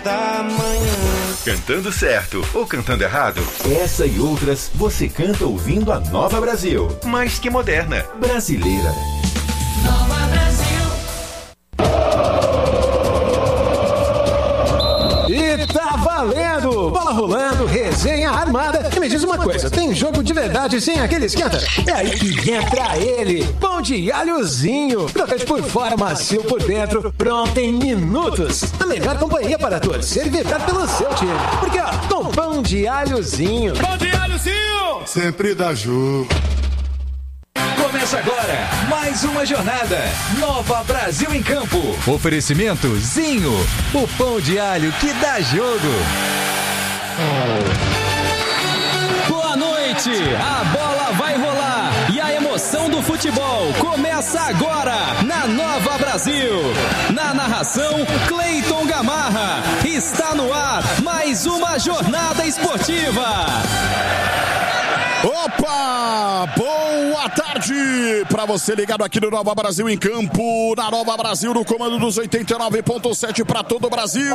da manhã. Cantando certo ou cantando errado? Essa e outras você canta ouvindo a Nova Brasil. Mais que moderna. Brasileira. Nova Brasil. E tá valendo! Bola rolando, resenha armada. E me diz uma coisa, tem jogo de verdade sem aquele esquenta? É aí que entra ele, pão de alhozinho. Crocante por fora, macio por dentro, pronto em minutos. A melhor companhia para torcer e vibrar pelo seu time. Porque ó, com pão de alhozinho. Pão de alhozinho! Sempre dá jogo. Começa agora mais uma jornada. Nova Brasil em Campo. Oferecimento Zinho, o pão de alho que dá jogo. Boa noite, a bola vai rolar e a emoção do futebol começa agora na Nova Brasil. Na narração, Cleiton Gamarra. Está no ar mais uma jornada esportiva. Opa! Boa tarde para você ligado aqui no Nova Brasil em Campo, na Nova Brasil, no comando dos 89.7 para todo o Brasil.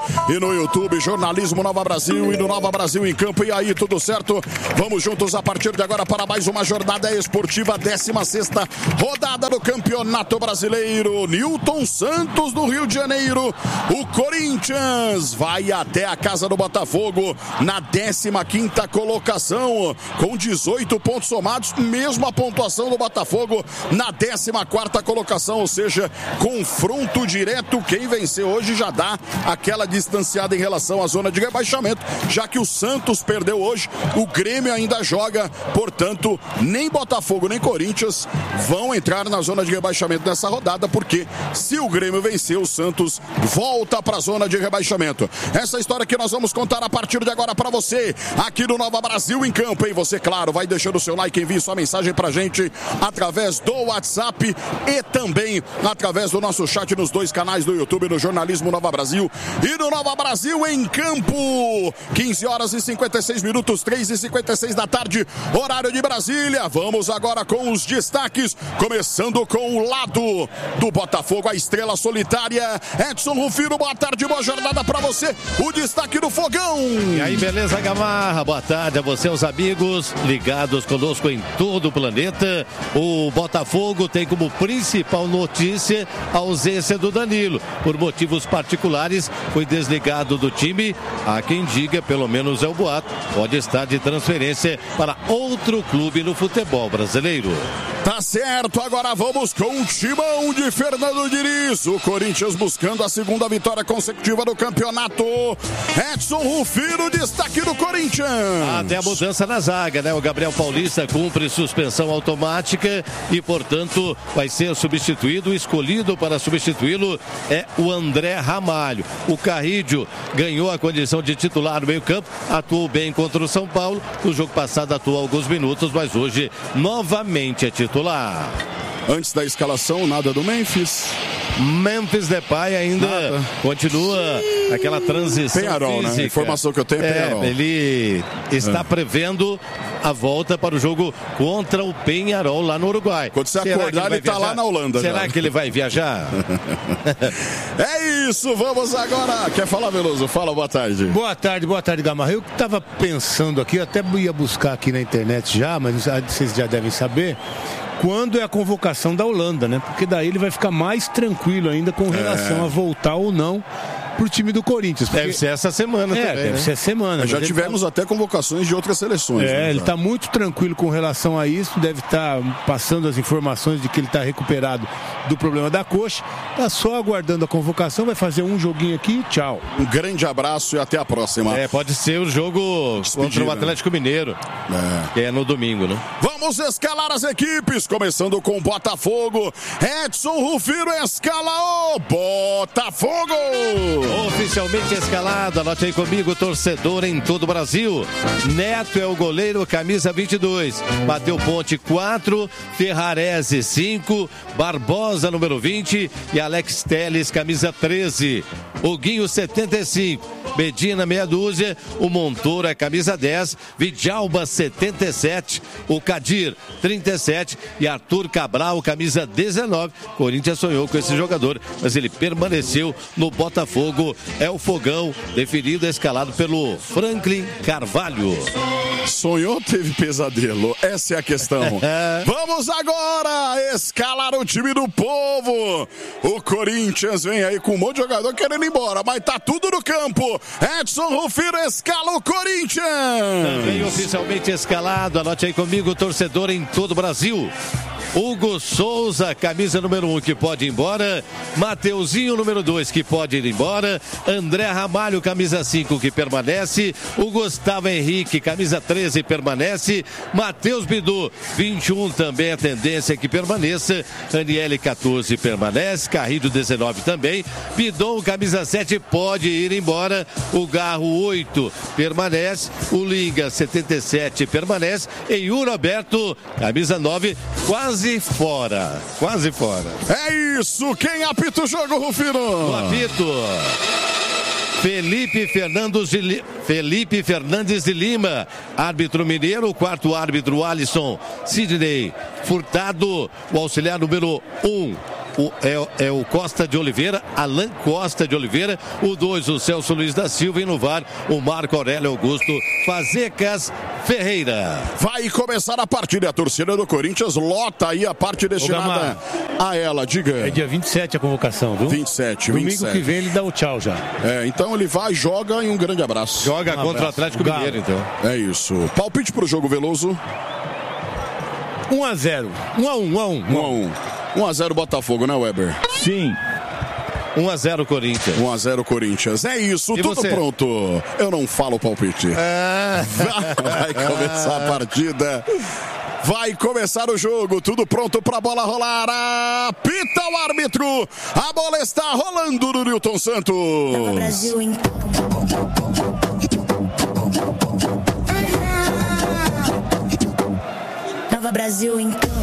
E no YouTube, Jornalismo Nova Brasil e no Nova Brasil em Campo. E aí, tudo certo? Vamos juntos a partir de agora para mais uma jornada esportiva, 16ª rodada do Campeonato Brasileiro. Nilton Santos do Rio de Janeiro. O Corinthians vai até a casa do Botafogo na 15ª colocação, com 18 pontos somados, mesma pontuação do Botafogo na 14ª colocação, ou seja, confronto direto. Quem vencer hoje já dá aquela distanciada em relação à zona de rebaixamento, já que o Santos perdeu hoje, o Grêmio ainda joga, portanto, nem Botafogo nem Corinthians vão entrar na zona de rebaixamento nessa rodada, porque se o Grêmio vencer, o Santos volta para a zona de rebaixamento. Essa história que nós vamos contar a partir de agora para você, aqui no Nova Brasil em Campo, e você, claro, vai deixando o seu like, envie sua mensagem pra gente através do WhatsApp e também através do nosso chat nos dois canais do YouTube, no Jornalismo Nova Brasil e no Nova Brasil em Campo. 15 horas e 56 minutos, 3h56 da tarde, horário de Brasília. Vamos agora com os destaques, começando com o lado do Botafogo, a estrela solitária, Edson Rufino. Boa tarde, boa jornada pra você, o destaque do Fogão. E aí, beleza, Gamarra? Boa tarde a você, os amigos ligados conosco em todo o planeta. O Botafogo tem como principal notícia a ausência do Danilo. Por motivos particulares, foi desligado do time. Há quem diga, pelo menos é o boato, pode estar de transferência para outro clube no futebol brasileiro. Tá certo, agora vamos com o timão de Fernando Diniz. O Corinthians buscando a segunda vitória consecutiva do campeonato. Edson Rufino, destaque do Corinthians. Até a mudança na zaga, né? O Gabriel Paulista cumpre suspensão automática e, portanto, vai ser substituído. Escolhido para substituí-lo é o André Ramalho. O Carrídio ganhou a condição de titular no meio-campo, atuou bem contra o São Paulo. No jogo passado atuou alguns minutos, mas hoje novamente é titular. Antes da escalação, nada do Memphis. Memphis Depay ainda continua aquela transição Penharol, física. Né? A informação que eu tenho é Penharol. Ele está prevendo a volta para o jogo contra o Penharol lá no Uruguai. Quando você acordar, ele está lá na Holanda. Será que ele vai viajar? É isso, vamos agora. Quer falar, Veloso? Fala, boa tarde. Boa tarde, Gamarra. Eu estava pensando aqui, eu até ia buscar aqui na internet já, mas vocês já devem saber, quando é a convocação da Holanda, né? Porque daí ele vai ficar mais tranquilo ainda com relação a voltar ou não pro time do Corinthians. Porque... Deve ser essa semana também, deve né? ser semana. Já tivemos até convocações de outras seleções. Ele está muito tranquilo com relação a isso, deve estar passando as informações de que ele está recuperado do problema da coxa. Está só aguardando a convocação, vai fazer um joguinho aqui e tchau. Um grande abraço e até a próxima. Pode ser o jogo contra o Atlético Mineiro, que é no domingo, né? Vamos escalar as equipes, começando com o Botafogo. Edson Rufino escala o Botafogo. Oficialmente escalado, anote aí comigo, torcedor em todo o Brasil. Neto é o goleiro, camisa 22. Bateu ponte 4, Ferrarese 5, Barbosa número 20 e Alex Telles, camisa 13. Oguinho 75, Medina meia dúzia, o Montoro é camisa 10, Vidjalba 77, o Cadinho Valdir, 37, e Arthur Cabral, camisa 19. Corinthians sonhou com esse jogador, mas ele permaneceu no Botafogo. É o Fogão, definido e escalado pelo Franklin Carvalho. Sonhou, teve pesadelo. Essa é a questão. Vamos agora escalar o time do povo. O Corinthians vem aí com um monte de jogador querendo ir embora, mas tá tudo no campo. Edson Rufino escala o Corinthians. Também oficialmente escalado, anote aí comigo, torcedor em todo o Brasil. Hugo Souza, camisa número 1, que pode ir embora. Mateuzinho, número 2, que pode ir embora. André Ramalho, camisa 5, que permanece. O Gustavo Henrique, camisa 13, permanece. Matheus Bidu, 21, também a tendência é que permaneça. Aniele, 14, permanece. Carrilho, 19, também. Pidon, camisa 7, pode ir embora. O Garro, 8, permanece. O Linga, 77, permanece. E Yuri Alberto, camisa 9, quase fora. É isso, quem apita o jogo, Rufino? O apito. Felipe Fernandes de Lima, árbitro mineiro. O quarto árbitro, Alisson Sidney Furtado. O auxiliar número 1 é o Costa de Oliveira, Alan Costa de Oliveira. O 2, o Celso Luiz da Silva. E no VAR, o Marco Aurélio Augusto Fazecas Ferreira. Vai começar a partida. A torcida do Corinthians lota aí a parte destinada a ela. Diga. É dia 27 a convocação, viu? 27. Domingo que vem ele dá o tchau já. Então ele vai, joga e um grande abraço. Joga contra o Atlético Mineiro, então. É isso. Palpite pro jogo, Veloso. 1-0. 1-1. 1-0 Botafogo, né, Weber? Sim. 1-0 Corinthians. 1-0 Corinthians. É isso, e tudo você? Pronto. Eu não falo palpite. Vai começar a partida. Vai começar o jogo, tudo pronto pra bola rolar. Apita o árbitro. A bola está rolando no Nilton Santos. Nova Brasil em Nova Brasil em campo.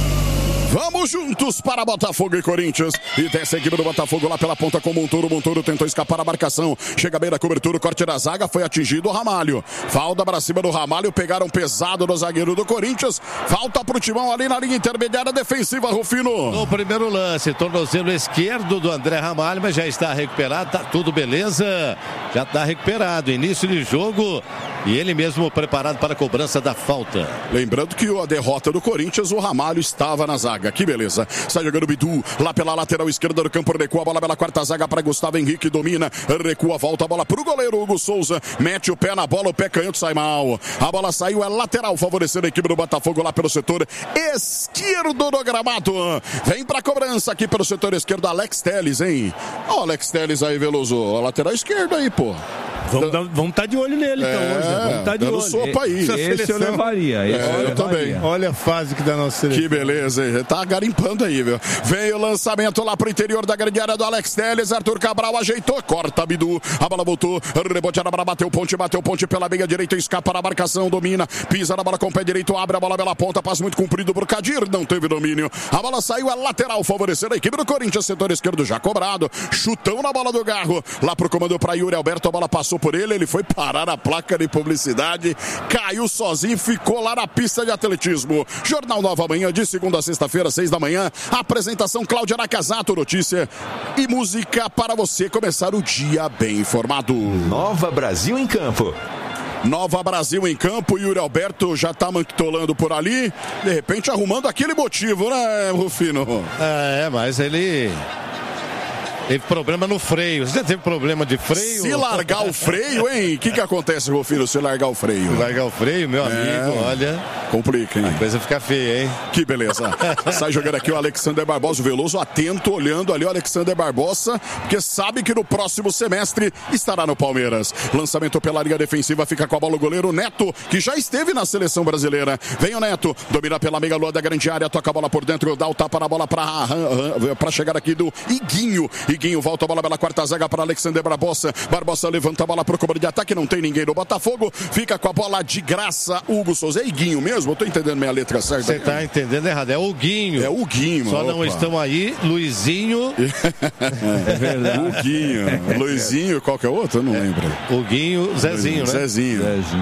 Vamos juntos para Botafogo e Corinthians. E desce a equipe do Botafogo lá pela ponta com o Montoro. Montoro tentou escapar a marcação. Chega bem na cobertura, o corte da zaga. Foi atingido o Ramalho. Falta para cima do Ramalho. Pegaram pesado no zagueiro do Corinthians. Falta pro Timão ali na linha intermediária defensiva, Rufino. No primeiro lance, tornozelo esquerdo do André Ramalho, mas já está recuperado. Tá tudo beleza. Já está recuperado. Início de jogo. E ele mesmo preparado para a cobrança da falta. Lembrando que a derrota do Corinthians, o Ramalho estava na zaga. Que beleza. Sai jogando o Bidu. Lá pela lateral esquerda do campo. Recua a bola pela quarta zaga para Gustavo Henrique. Domina. Recua. Volta a bola para o goleiro Hugo Souza. Mete o pé na bola. O pé canhoto sai mal. A bola saiu. É lateral. Favorecendo a equipe do Botafogo lá pelo setor esquerdo do gramado. Vem para a cobrança aqui pelo setor esquerdo. Alex Telles, hein? Ó, Alex Telles aí, Veloso. A lateral esquerda aí, pô. Vamos estar de olho nele, então, hoje. Vamos estar de olho. Sopa aí. Esse eu levaria. Eu também. Olha a fase que dá nossa seleção. Que beleza, hein? Tá garimpando aí, viu? Vem o lançamento lá pro interior da grande área do Alex Telles. Arthur Cabral ajeitou, corta Bidu. A bola voltou, reboteada para bateu ponte pela meia direita, escapa na marcação, domina, pisa na bola com o pé direito, abre a bola pela ponta, passe muito comprido pro Kadir, não teve domínio. A bola saiu, é lateral, favorecendo a equipe do Corinthians, setor esquerdo já cobrado. Chutão na bola do Garro, lá pro comando para Yuri Alberto, a bola passou por ele foi parar a placa de publicidade, caiu sozinho, ficou lá na pista de atletismo. Jornal Nova Manhã, de segunda a sexta-feira, 6 da manhã. Apresentação Cláudia Nakazato, notícia e música para você começar o dia bem informado. Nova Brasil em campo. Nova Brasil em campo, Yuri Alberto já tá manquitolando por ali, de repente arrumando aquele motivo, né, Rufino? Mas ele... Teve problema no freio. Você já teve problema de freio? Se largar o freio, hein? O que acontece, Rufino, se largar o freio? Se largar o freio, meu amigo, olha... Complica, hein? A coisa fica feia, hein? Que beleza. Sai jogando aqui o Alexander Barbosa, o Veloso, atento, olhando ali o Alexander Barbosa, porque sabe que no próximo semestre estará no Palmeiras. Lançamento pela linha defensiva, fica com a bola o goleiro Neto, que já esteve na seleção brasileira. Vem o Neto, domina pela meia-lua da grande área, toca a bola por dentro, dá o tapa na bola para chegar aqui do Iguinho. Iguinho volta a bola pela quarta zaga para Alexander Barbosa. Barbosa levanta a bola para o cobra de ataque, não tem ninguém no Botafogo. Fica com a bola de graça, Hugo Souza. É Iguinho mesmo? Eu tô entendendo minha letra certa. Você tá entendendo errado, é o Guinho. É o Guinho. Só não estão aí Luizinho. É verdade. O Guinho. Luizinho, qual que é o outro? Eu não lembro. O Guinho, Zezinho, né? Zezinho.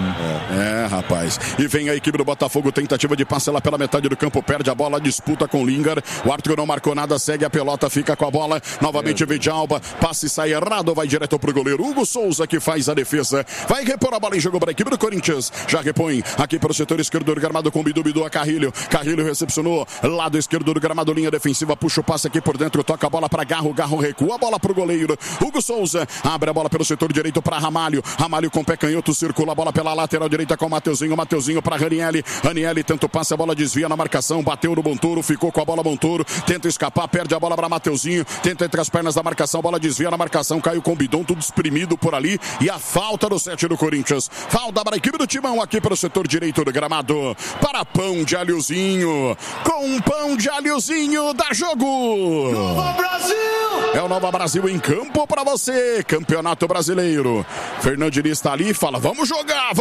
Rapaz. E vem a equipe do Botafogo, tentativa de passe lá pela metade do campo, perde a bola, disputa com Lingard. O árbitro não marcou nada, segue a pelota, fica com a bola. Novamente Vidalba, passe sai errado, vai direto pro goleiro Hugo Souza, que faz a defesa. Vai repor a bola em jogo para a equipe do Corinthians. Já repõe aqui para o setor esquerdo do gramado com Bidu a Carrilho. Carrilho recepcionou, lado esquerdo do gramado, linha defensiva, puxa o passe aqui por dentro, toca a bola para Garro recua a bola pro goleiro Hugo Souza, abre a bola pelo setor direito para Ramalho com pé canhoto, circula a bola pela lateral direita com Mateuzinho para Ranieri tenta o passe, a bola desvia na marcação, bateu no Montoro, ficou com a bola Montoro, tenta escapar, perde a bola para Mateuzinho, tenta entre as pernas da marcação, a bola desvia na marcação, caiu com o Bidon, tudo espremido por ali, e a falta do 7 do Corinthians, falta para a equipe do Timão aqui pelo setor direito do gramado, para Pão de Alhozinho, com um Pão de Alhozinho, dá jogo! Nova Brasil! É o Nova Brasil em campo para você, Campeonato Brasileiro. Fernandinho está ali e fala, vamos jogar!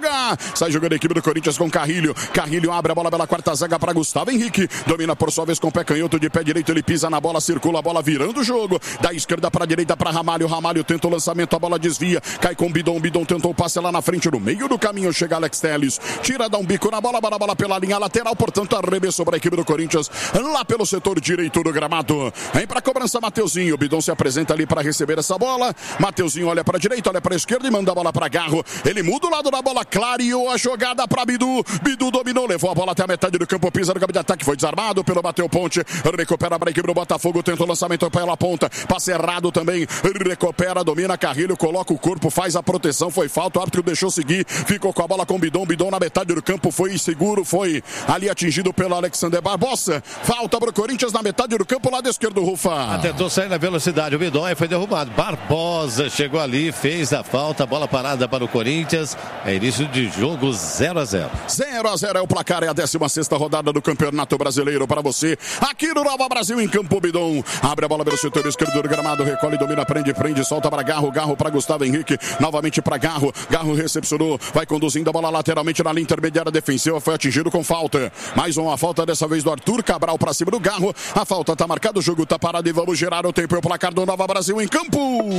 Sai jogando a equipe do Corinthians com Carrilho abre a bola pela quarta zaga para Gustavo Henrique, domina por sua vez com o pé canhoto, de pé direito ele pisa na bola, circula a bola virando o jogo, da esquerda para a direita para Ramalho tenta o lançamento, a bola desvia, cai com o Bidon tentou o passe lá na frente, no meio do caminho chega Alex Telles, tira, dá um bico na bola, bala a bola pela linha lateral, portanto arremessou para a equipe do Corinthians, lá pelo setor direito do gramado, vem para a cobrança Mateuzinho, o Bidon se apresenta ali para receber essa bola, Mateuzinho olha para a direita, olha para a esquerda e manda a bola para Garro, ele muda o lado da bola, clareou a jogada para Bidu dominou, levou a bola até a metade do campo, pisa no campo de ataque, foi desarmado pelo Bateu Ponte, recupera para a equipe do Botafogo, tenta o lançamento pela ponta, passe errado também, recupera, domina Carrilho, coloca o corpo, faz a proteção, foi falta, o árbitro deixou seguir, ficou com a bola com Bidon na metade do campo, foi seguro, foi ali atingido pelo Alexander Barbosa, falta para o Corinthians na metade do campo, lado esquerdo, Rufa. Tentou sair na velocidade, o Bidon e foi derrubado, Barbosa chegou ali, fez a falta, bola parada para o Corinthians, é início de jogo 0-0. 0-0 é o placar, é a 16ª rodada do Campeonato Brasileiro para você, aqui no Nova Brasil em campo, Bidon, abre a bola pelo setor esquerdo do gramado, recolhe, domina, prende, solta para Garro para Gustavo Henrique, novamente para Garro recepcionou, vai conduzindo a bola lateralmente na linha intermediária defensiva, foi atingido com falta, mais uma falta dessa vez do Arthur Cabral para cima do Garro, a falta tá marcada, o jogo tá parado e vamos gerar o tempo e o placar do Nova Brasil em campo.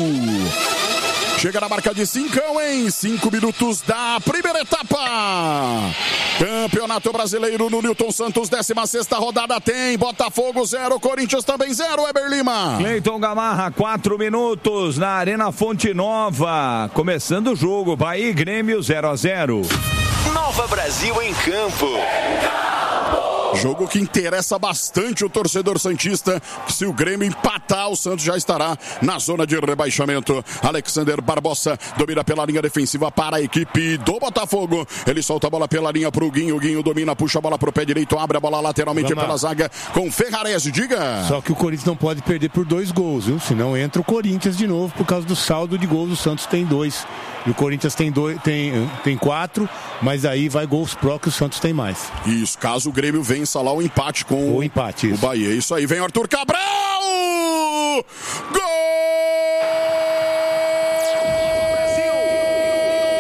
Chega na marca de 5, 5 minutos da primeira etapa. Campeonato Brasileiro no Newton Santos, 16ª rodada tem Botafogo 0, Corinthians também 0, Eber Lima. Cleiton Gamarra, 4 minutos na Arena Fonte Nova. Começando o jogo, Bahia e Grêmio 0-0. Nova Brasil em campo. Jogo que interessa bastante o torcedor santista, que se o Grêmio empatar, o Santos já estará na zona de rebaixamento. Alexander Barbosa domina pela linha defensiva para a equipe do Botafogo. Ele solta a bola pela linha para o Guinho. O Guinho domina, puxa a bola para o pé direito, abre a bola lateralmente pela zaga com Ferrarese. Diga! Só que o Corinthians não pode perder por 2 gols, viu? Senão entra o Corinthians de novo por causa do saldo de gols. O Santos tem 2. E o Corinthians tem 4, mas aí vai gols pró que o Santos tem mais. Isso, caso o Grêmio vença lá o empate com o empate, o Bahia. Isso aí, vem Arthur Cabral! Gol!